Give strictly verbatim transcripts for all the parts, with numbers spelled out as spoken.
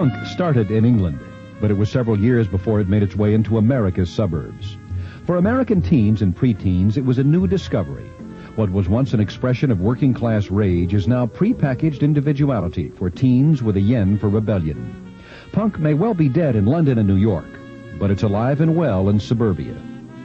Punk started in England, but it was several years before it made its way into America's suburbs. For American teens and preteens, it was a new discovery. What was once an expression of working-class rage is now prepackaged individuality for teens with a yen for rebellion. Punk may well be dead in London and New York, but it's alive and well in suburbia.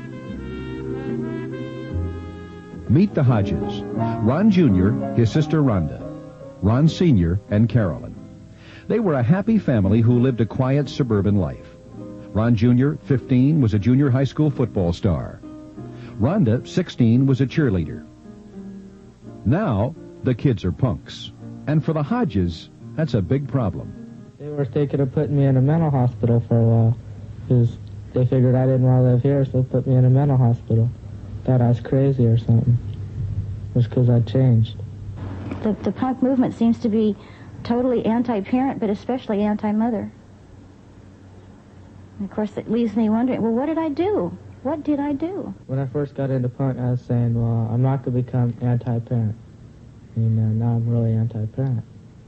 Meet the Hodges. Ron Junior, his sister Rhonda. Ron Senior and Carolyn. They were a happy family who lived a quiet suburban life. Ron Junior, fifteen, was a junior high school football star. Rhonda, sixteen, was a cheerleader. Now, the kids are punks. And for the Hodges, that's a big problem. They were thinking of putting me in a mental hospital for a while, because they figured I didn't want to live here, so they put me in a mental hospital. Thought I was crazy or something. It was because I changed. The, the punk movement seems to be totally anti-parent, but especially anti-mother. And of course, it leaves me wondering, well, what did I do? What did I do? When I first got into punk, I was saying, well, I'm not going to become anti-parent. And uh, now I'm really anti-parent.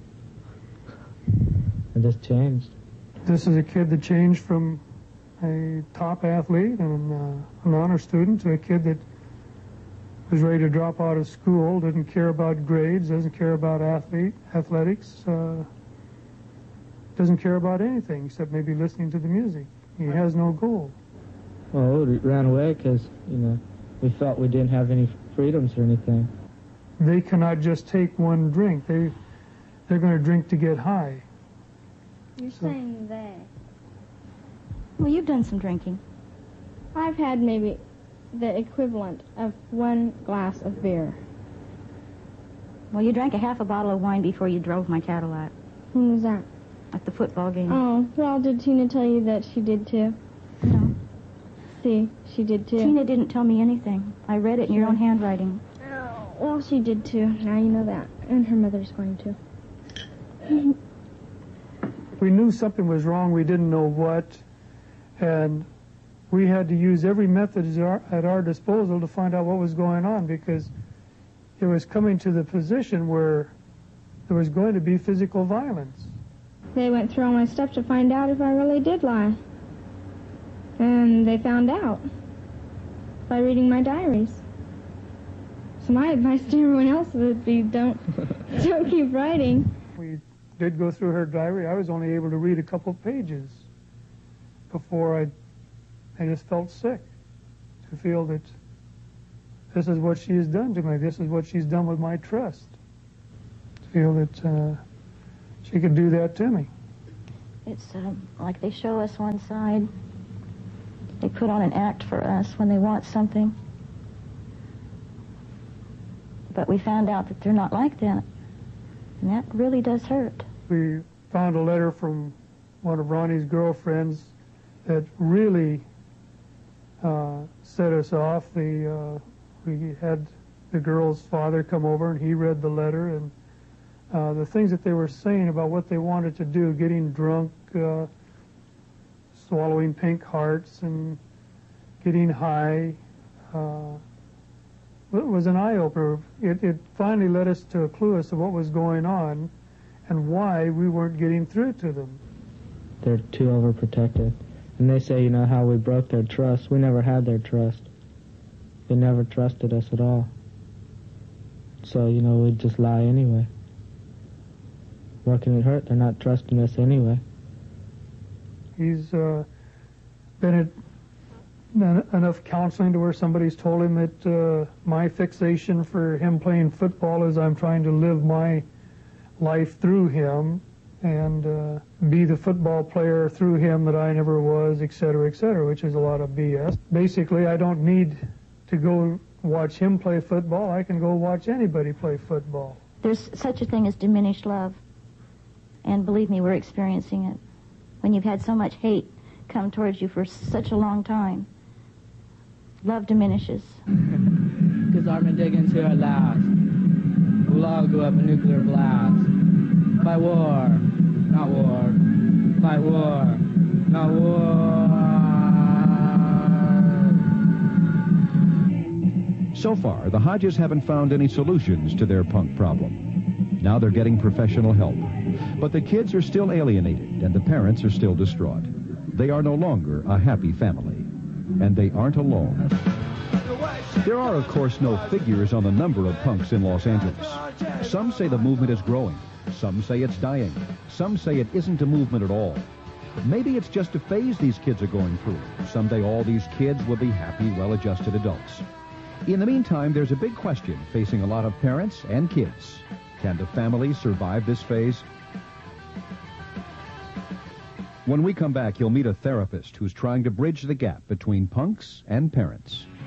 I just changed. This is a kid that changed from a top athlete and uh, an honor student to a kid that was ready to drop out of school, didn't care about grades, doesn't care about athlete, athletics, uh, doesn't care about anything except maybe listening to the music. He has no goal. Well, we ran away because, you know, we felt we didn't have any freedoms or anything. They cannot just take one drink. They, they're going to drink to get high. You're So- saying they. Well, you've done some drinking. I've had maybe the equivalent of one glass of beer. Well, you drank a half a bottle of wine before you drove my Cadillac When was that? at the football game. Oh, well, did Tina tell you that she did too? No. See, she did too. Tina didn't tell me anything. I read it in your own handwriting. Oh, well, she did too. Now you know that. And her mother's going to. We knew something was wrong. We didn't know what. And we had to use every method at our, at our disposal to find out what was going on, because it was coming to the position where there was going to be physical violence. They went through all my stuff to find out if I really did lie. And they found out by reading my diaries. So my advice to everyone else would be don't, don't keep writing. We did go through her diary. I was only able to read a couple pages before I, I just felt sick to feel that this is what she has done to me. This is what she's done with my trust. To feel that uh, she could do that to me. It's uh, like they show us one side. They put on an act for us when they want something. But we found out that they're not like that. And that really does hurt. We found a letter from one of Ronnie's girlfriends that really uh, set us off. The, uh, we had the girl's father come over, and he read the letter, and uh, the things that they were saying about what they wanted to do, getting drunk, uh, swallowing pink hearts, and getting high, uh, it was an eye-opener. It, it finally led us to a clue as to what was going on and why we weren't getting through to them. They're too overprotective. And they say, you know, how we broke their trust. We never had their trust. They never trusted us at all. So, you know, we'd just lie anyway. What can it hurt? They're not trusting us anyway. He's uh, been at en- enough counseling to where somebody's told him that uh, my fixation for him playing football is I'm trying to live my life through him and uh, be the football player through him that I never was, et cetera, et cetera, which is a lot of B S. Basically, I don't need to go watch him play football. I can go watch anybody play football. There's such a thing as diminished love. And believe me, we're experiencing it. When you've had so much hate come towards you for such a long time, love diminishes. Because Armageddon's here at last. We'll all go up a nuclear blast. Fight war, not war. Fight war, not war. So far, the Hodges haven't found any solutions to their punk problem. Now they're getting professional help. But the kids are still alienated, and the parents are still distraught. They are no longer a happy family. And they aren't alone. There are, of course, no figures on the number of punks in Los Angeles. Some say the movement is growing. Some say it's dying. Some say it isn't a movement at all. Maybe it's just a phase these kids are going through. Someday all these kids will be happy, well-adjusted adults. In the meantime, there's a big question facing a lot of parents and kids. Can the family survive this phase? When we come back, you'll meet a therapist who's trying to bridge the gap between punks and parents.